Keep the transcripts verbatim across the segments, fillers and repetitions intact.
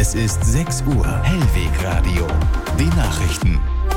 Es ist sechs Uhr. Hellwegradio. Die Nachrichten.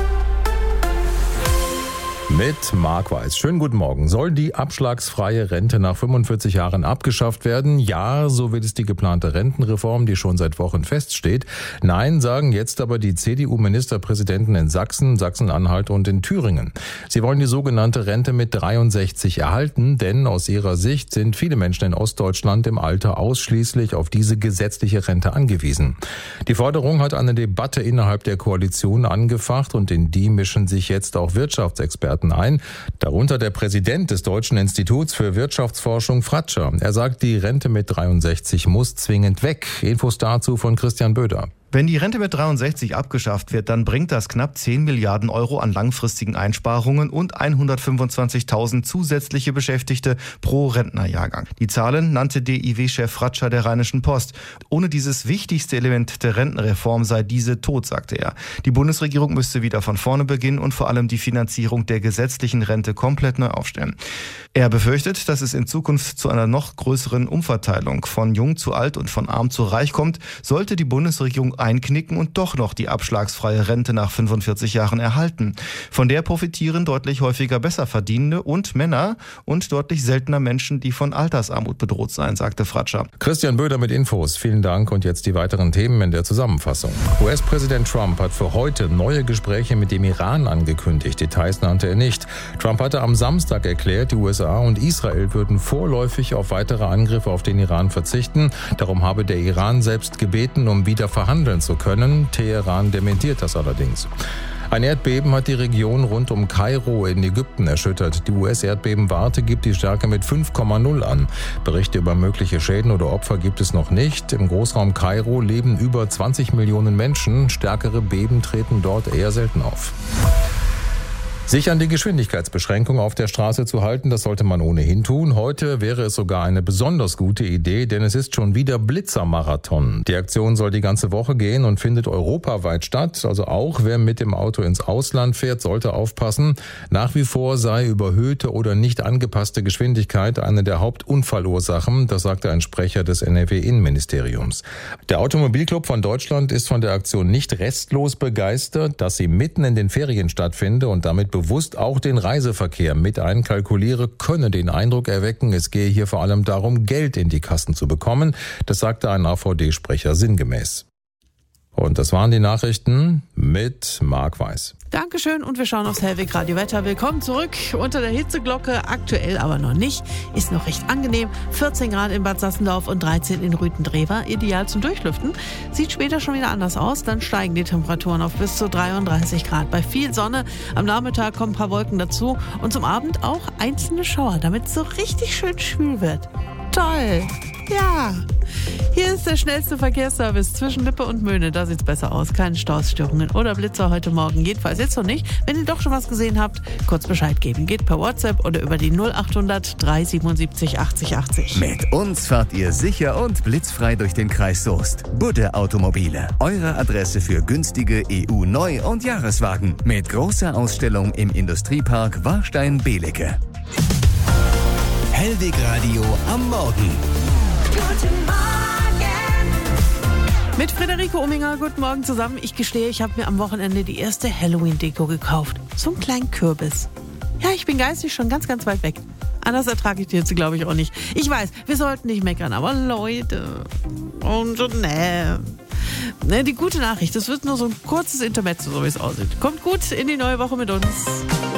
Mit Marc Weiß. Schönen guten Morgen. Soll die abschlagsfreie Rente nach fünfundvierzig Jahren abgeschafft werden? Ja, so will es die geplante Rentenreform, die schon seit Wochen feststeht. Nein, sagen jetzt aber die C D U-Ministerpräsidenten in Sachsen, Sachsen-Anhalt und in Thüringen. Sie wollen die sogenannte Rente mit dreiundsechzig erhalten, denn aus ihrer Sicht sind viele Menschen in Ostdeutschland im Alter ausschließlich auf diese gesetzliche Rente angewiesen. Die Forderung hat eine Debatte innerhalb der Koalition angefacht und in die mischen sich jetzt auch Wirtschaftsexperten ein, darunter der Präsident des Deutschen Instituts für Wirtschaftsforschung Fratscher. Er sagt, die Rente mit dreiundsechzig muss zwingend weg. Infos dazu von Christian Böder. Wenn die Rente mit dreiundsechzig abgeschafft wird, dann bringt das knapp zehn Milliarden Euro an langfristigen Einsparungen und hundertfünfundzwanzigtausend zusätzliche Beschäftigte pro Rentnerjahrgang. Die Zahlen nannte D I W-Chef Fratscher der Rheinischen Post. Ohne dieses wichtigste Element der Rentenreform sei diese tot, sagte er. Die Bundesregierung müsste wieder von vorne beginnen und vor allem die Finanzierung der gesetzlichen Rente komplett neu aufstellen. Er befürchtet, dass es in Zukunft zu einer noch größeren Umverteilung von jung zu alt und von arm zu reich kommt, sollte die Bundesregierung einknicken und doch noch die abschlagsfreie Rente nach fünfundvierzig Jahren erhalten. Von der profitieren deutlich häufiger Besserverdienende und Männer und deutlich seltener Menschen, die von Altersarmut bedroht seien, sagte Fratscher. Christian Böder mit Infos. Vielen Dank und jetzt die weiteren Themen in der Zusammenfassung. U S-Präsident Trump hat für heute neue Gespräche mit dem Iran angekündigt. Details nannte er nicht. Trump hatte am Samstag erklärt, die U S A und Israel würden vorläufig auf weitere Angriffe auf den Iran verzichten. Darum habe der Iran selbst gebeten, um wieder verhandeln zu können. Teheran dementiert das allerdings. Ein Erdbeben hat die Region rund um Kairo in Ägypten erschüttert. Die U S-Erdbebenwarte gibt die Stärke mit fünf Komma null an. Berichte über mögliche Schäden oder Opfer gibt es noch nicht. Im Großraum Kairo leben über zwanzig Millionen Menschen. Stärkere Beben treten dort eher selten auf. Sich an die Geschwindigkeitsbeschränkung auf der Straße zu halten, das sollte man ohnehin tun. Heute wäre es sogar eine besonders gute Idee, denn es ist schon wieder Blitzermarathon. Die Aktion soll die ganze Woche gehen und findet europaweit statt. Also auch wer mit dem Auto ins Ausland fährt, sollte aufpassen. Nach wie vor sei überhöhte oder nicht angepasste Geschwindigkeit eine der Hauptunfallursachen. Das sagte ein Sprecher des N R W-Innenministeriums. Der Automobilclub von Deutschland ist von der Aktion nicht restlos begeistert, dass sie mitten in den Ferien stattfinde und damit bewusst auch den Reiseverkehr mit einkalkuliere, könne den Eindruck erwecken, es gehe hier vor allem darum, Geld in die Kassen zu bekommen. Das sagte ein A V D-Sprecher sinngemäß. Und das waren die Nachrichten mit Marc Weiß. Dankeschön und wir schauen aufs Hellwegradio Wetter. Willkommen zurück unter der Hitzeglocke, aktuell aber noch nicht. Ist noch recht angenehm. vierzehn Grad in Bad Sassendorf und dreizehn in Rüthendrewer. Ideal zum Durchlüften. Sieht später schon wieder anders aus. Dann steigen die Temperaturen auf bis zu dreiunddreißig Grad. Bei viel Sonne. Am Nachmittag kommen ein paar Wolken dazu. Und zum Abend auch einzelne Schauer, damit es so richtig schön schwül wird. Toll! Ja, hier ist der schnellste Verkehrsservice zwischen Lippe und Möhne. Da sieht's besser aus. Keine Stausstörungen oder Blitzer heute Morgen. Jedenfalls jetzt noch nicht. Wenn ihr doch schon was gesehen habt, kurz Bescheid geben. Geht per WhatsApp oder über die null achthundert dreihundertsiebenundsiebzig achtzig achtzig. Mit uns fahrt ihr sicher und blitzfrei durch den Kreis Soest. Budde Automobile. Eure Adresse für günstige E U-Neu- und Jahreswagen. Mit großer Ausstellung im Industriepark Warstein-Belecke. Hellwegradio am Morgen. Guten Morgen. Mit Friederike Ominger, guten Morgen zusammen. Ich gestehe, ich habe mir am Wochenende die erste Halloween-Deko gekauft. So einen kleinen Kürbis. Ja, ich bin geistig schon ganz, ganz weit weg. Anders ertrage ich die jetzt, glaube ich, auch nicht. Ich weiß, wir sollten nicht meckern, aber Leute. Und so, ne. Ne, die gute Nachricht, das wird nur so ein kurzes Intermezzo, so wie es aussieht. Kommt gut in die neue Woche mit uns.